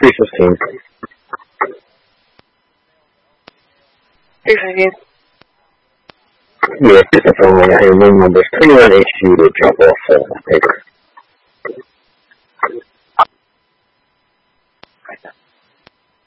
315. 315. Yeah, just the phone. I have room numbers 21HU to drop off paper.